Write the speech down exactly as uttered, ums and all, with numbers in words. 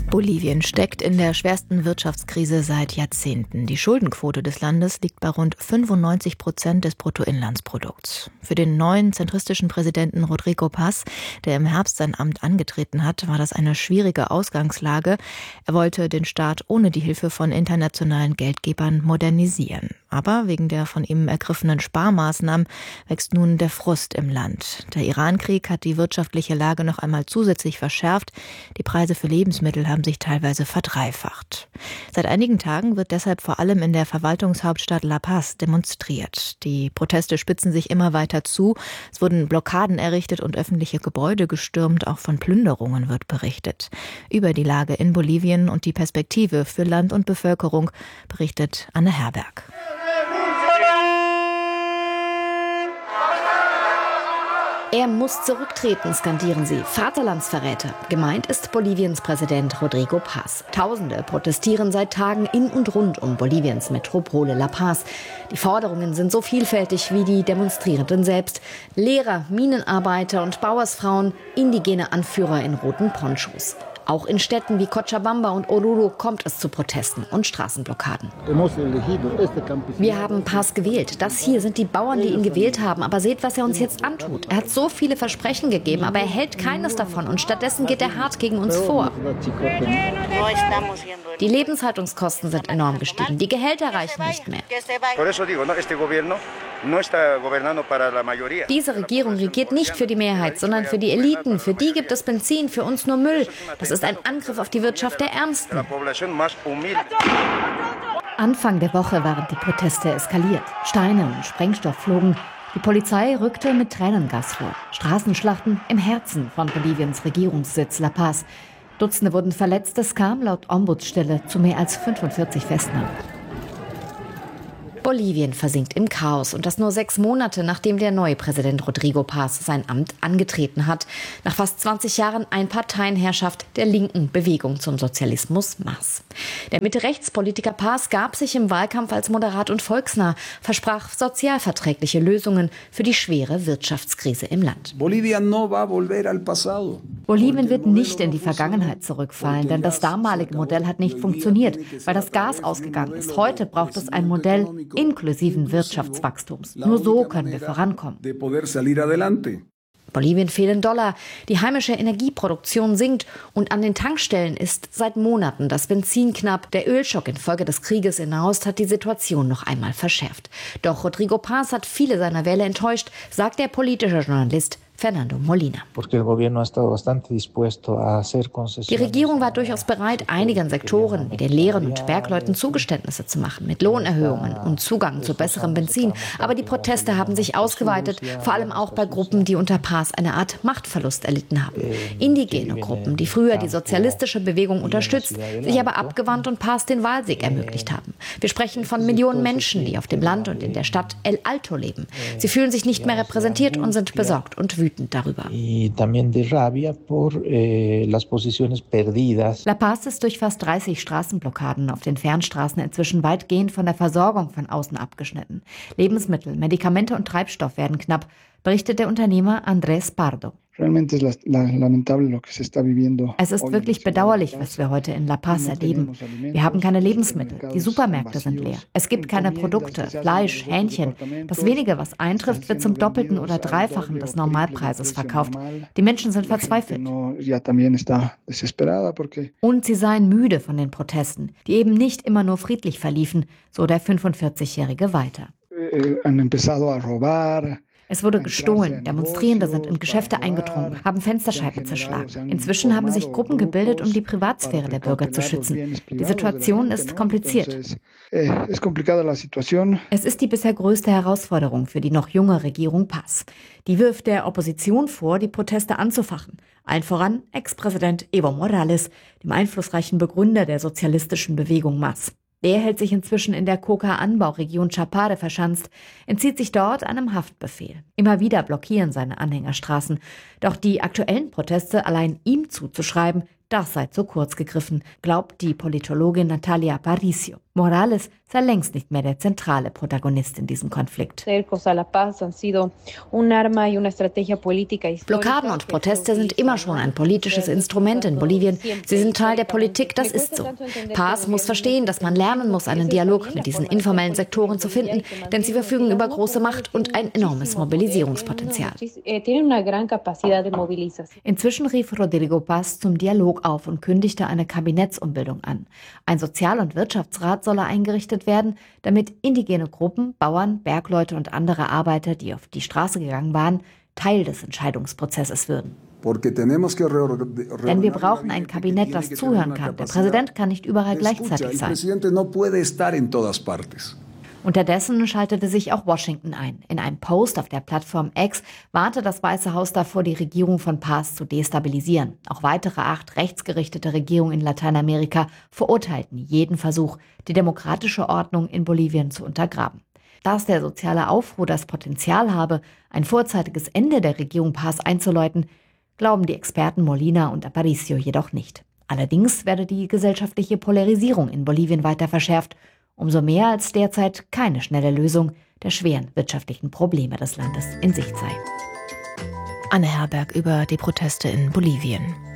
Bolivien steckt in der schwersten Wirtschaftskrise seit Jahrzehnten. Die Schuldenquote des Landes liegt bei rund fünfundneunzig Prozent des Bruttoinlandsprodukts. Für den neuen zentristischen Präsidenten Rodrigo Paz, der im Herbst sein Amt angetreten hat, war das eine schwierige Ausgangslage. Er wollte den Staat ohne die Hilfe von internationalen Geldgebern modernisieren. Aber wegen der von ihm ergriffenen Sparmaßnahmen wächst nun der Frust im Land. Der Irankrieg hat die wirtschaftliche Lage noch einmal zusätzlich verschärft. Die Preise für Lebensmittel haben sich teilweise verdreifacht. Seit einigen Tagen wird deshalb vor allem in der Verwaltungshauptstadt La Paz demonstriert. Die Proteste spitzen sich immer weiter zu. Es wurden Blockaden errichtet und öffentliche Gebäude gestürmt. Auch von Plünderungen wird berichtet. Über die Lage in Bolivien und die Perspektive für Land und Bevölkerung berichtet Anne Herberg. Er muss zurücktreten, skandieren sie. Vaterlandsverräter. Gemeint ist Boliviens Präsident Rodrigo Paz. Tausende protestieren seit Tagen in und rund um Boliviens Metropole La Paz. Die Forderungen sind so vielfältig wie die Demonstrierenden selbst. Lehrer, Minenarbeiter und Bauersfrauen, indigene Anführer in roten Ponchos. Auch in Städten wie Cochabamba und Oruro kommt es zu Protesten und Straßenblockaden. Wir haben Paz gewählt. Das hier sind die Bauern, die ihn gewählt haben. Aber seht, was er uns jetzt antut. Er hat so viele Versprechen gegeben, aber er hält keines davon. Und stattdessen geht er hart gegen uns vor. Die Lebenshaltungskosten sind enorm gestiegen. Die Gehälter reichen nicht mehr. Diese Regierung regiert nicht für die Mehrheit, sondern für die Eliten. Für die gibt es Benzin, für uns nur Müll. Das ist ein Angriff auf die Wirtschaft der Ärmsten. Anfang der Woche waren die Proteste eskaliert. Steine und Sprengstoff flogen. Die Polizei rückte mit Tränengas vor. Straßenschlachten im Herzen von Boliviens Regierungssitz La Paz. Dutzende wurden verletzt. Es kam laut Ombudsstelle zu mehr als fünfundvierzig Festnahmen. Bolivien versinkt im Chaos und das nur sechs Monate, nachdem der neue Präsident Rodrigo Paz sein Amt angetreten hat. Nach fast zwanzig Jahren Einparteienherrschaft der linken Bewegung zum Sozialismus M A S. Der Mitte-Rechts-Politiker Paz gab sich im Wahlkampf als moderat und volksnah, versprach sozialverträgliche Lösungen für die schwere Wirtschaftskrise im Land. Bolivien wird nicht in die Vergangenheit zurückfallen, denn das damalige Modell hat nicht funktioniert, weil das Gas ausgegangen ist. Heute braucht es ein Modell inklusiven Wirtschaftswachstums. Nur so können wir vorankommen. Bolivien fehlen Dollar, die heimische Energieproduktion sinkt und an den Tankstellen ist seit Monaten das Benzin knapp. Der Ölschock infolge des Krieges in Nahost hat die Situation noch einmal verschärft. Doch Rodrigo Paz hat viele seiner Wähler enttäuscht, sagt der politische Journalist Fernando Molina. Die Regierung war durchaus bereit, einigen Sektoren wie den Lehrern und Bergleuten Zugeständnisse zu machen, mit Lohnerhöhungen und Zugang zu besserem Benzin. Aber die Proteste haben sich ausgeweitet, vor allem auch bei Gruppen, die unter Paz eine Art Machtverlust erlitten haben. Indigene Gruppen, die früher die sozialistische Bewegung unterstützt, sich aber abgewandt und Paz den Wahlsieg ermöglicht haben. Wir sprechen von Millionen Menschen, die auf dem Land und in der Stadt El Alto leben. Sie fühlen sich nicht mehr repräsentiert und sind besorgt und wütend darüber. La Paz ist durch fast dreißig Straßenblockaden auf den Fernstraßen inzwischen weitgehend von der Versorgung von außen abgeschnitten. Lebensmittel, Medikamente und Treibstoff werden knapp, berichtet der Unternehmer Andrés Pardo. Es ist wirklich bedauerlich, was wir heute in La Paz erleben. Wir haben keine Lebensmittel, die Supermärkte sind leer. Es gibt keine Produkte, Fleisch, Hähnchen. Das Wenige, was eintrifft, wird zum Doppelten oder Dreifachen des Normalpreises verkauft. Die Menschen sind verzweifelt. Und sie seien müde von den Protesten, die eben nicht immer nur friedlich verliefen, so der fünfundvierzigjährige weiter. Es wurde gestohlen, Demonstrierende sind in Geschäfte eingedrungen, haben Fensterscheiben zerschlagen. Inzwischen haben sich Gruppen gebildet, um die Privatsphäre der Bürger zu schützen. Die Situation ist kompliziert. Es ist die bisher größte Herausforderung für die noch junge Regierung Paz. Die wirft der Opposition vor, die Proteste anzufachen. Allen voran Ex-Präsident Evo Morales, dem einflussreichen Begründer der sozialistischen Bewegung M A S. Der hält sich inzwischen in der Coca-Anbauregion Chapare verschanzt, entzieht sich dort einem Haftbefehl. Immer wieder blockieren seine Anhänger Straßen. Doch die aktuellen Proteste allein ihm zuzuschreiben, das sei zu kurz gegriffen, glaubt die Politologin Natalia Aparicio. Morales sei längst nicht mehr der zentrale Protagonist in diesem Konflikt. Blockaden und Proteste sind immer schon ein politisches Instrument in Bolivien. Sie sind Teil der Politik, das ist so. Paz muss verstehen, dass man lernen muss, einen Dialog mit diesen informellen Sektoren zu finden, denn sie verfügen über große Macht und ein enormes Mobilisierungspotenzial. Inzwischen rief Rodrigo Paz zum Dialog auf und kündigte eine Kabinettsumbildung an. Ein Sozial- und Wirtschaftsrat solle eingerichtet werden, damit indigene Gruppen, Bauern, Bergleute und andere Arbeiter, die auf die Straße gegangen waren, Teil des Entscheidungsprozesses würden. Denn wir brauchen ein Kabinett, das zuhören kann. Der Präsident kann nicht überall gleichzeitig sein. Unterdessen schaltete sich auch Washington ein. In einem Post auf der Plattform X warnte das Weiße Haus davor, die Regierung von Paz zu destabilisieren. Auch weitere acht rechtsgerichtete Regierungen in Lateinamerika verurteilten jeden Versuch, die demokratische Ordnung in Bolivien zu untergraben. Dass der soziale Aufruhr das Potenzial habe, ein vorzeitiges Ende der Regierung Paz einzuläuten, glauben die Experten Molina und Aparicio jedoch nicht. Allerdings werde die gesellschaftliche Polarisierung in Bolivien weiter verschärft, umso mehr als derzeit keine schnelle Lösung der schweren wirtschaftlichen Probleme des Landes in Sicht sei. Anne Herberg über die Proteste in Bolivien.